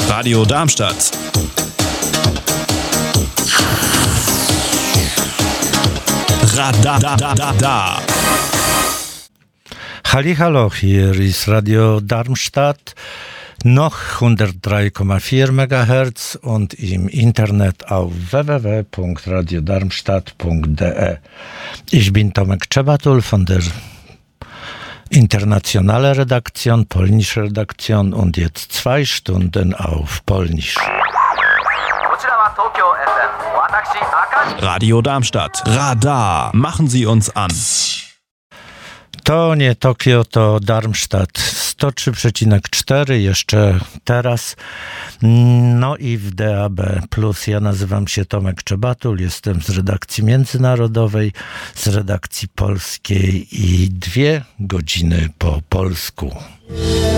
Radio Darmstadt. Radar. Hallo, hier ist Radio Darmstadt, noch 103,4 MHz und im Internet auf www.radiodarmstadt.de. Ich bin Tomek Czebatul von der internationalen Redaktion, polnische Redaktion und jetzt 2 Stunden auf Polnisch. Radio Darmstadt. Radar. Machen Sie uns an. To nie Tokio, to Darmstadt 103,4 jeszcze teraz. No i w DAB+. Ja nazywam się Tomek Czebatul, jestem z redakcji międzynarodowej, z redakcji polskiej i 2 godziny po polsku.